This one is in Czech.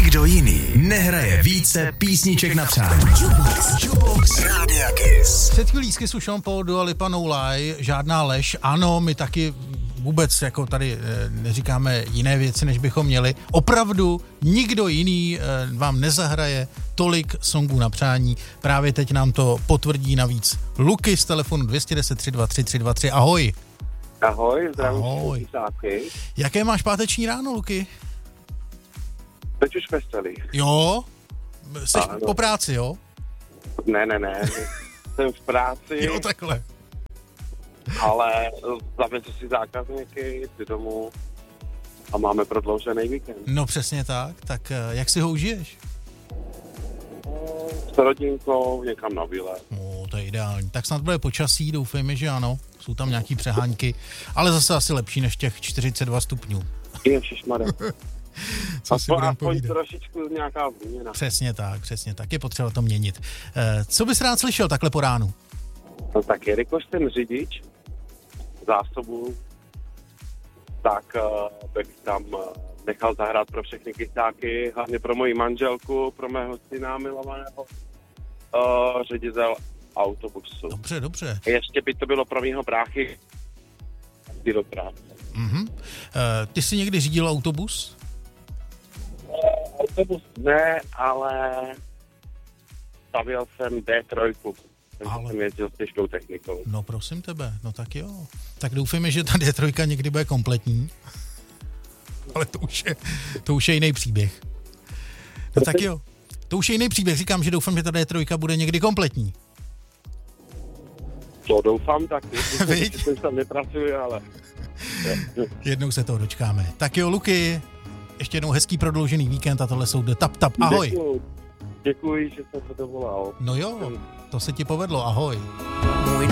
Nikdo jiný nehraje více písniček na přání. Jukebox Rádia Kiss. Před chvílí z Kissu Sean Paul, Dua Lipa, No Lie, žádná lež. Ano, my taky vůbec jako tady neříkáme jiné věci, než bychom měli. Opravdu nikdo jiný vám nezahraje tolik songů na přání. Právě teď nám to potvrdí navíc Luky z telefonu 210 323 323. Ahoj. Ahoj, zdravím. Ahoj. Jaké máš páteční ráno, Luky? Teď už veselý. Jo? Jsi po práci, jo? Ne. Jsem v práci, Jo, takhle. ale zavezl si zákazníky, jsi domů a máme prodloužený víkend. No přesně tak. Tak jak si ho užiješ? S rodinkou, někam na výlet. No, to je ideální. Tak snad bude počasí, doufejme, že ano. Jsou tam nějaký přehánky, ale zase asi lepší než těch 42 stupňů. Ježišmarja. Co si budeme Aspoň povídat? trošičku nějaká změna. Přesně tak. Je potřeba to měnit. Co bys rád slyšel takhle po ránu? No tak jelikož ten řidič zásobu, tak bych tam nechal zahrát pro všechny kysáky, hlavně pro moji manželku, pro mého syna milovaného, ředitel autobusu. Dobře. Ještě by to bylo pro mýho bráchy do práce. Ty jsi někdy řídil autobus? Autobus ne, ale stavěl jsem D3, takže jsem jezdil s těžkou technikou. No prosím tebe, no tak jo. Tak doufejme, že ta D3 někdy bude kompletní. Ale to už je jiný příběh. No tak jo. To už je jiný příběh. Říkám, že doufám, že ta D3 bude někdy kompletní. To doufám taky. Viď? Jsem tam nepracuji, ale... Jednou se toho dočkáme. Tak jo, Luky, ještě jednou hezký prodloužený víkend a tohle jsou The Tap Tap. Ahoj. Děkuji, že jsem se dovolal. No jo, to se ti povedlo. Ahoj.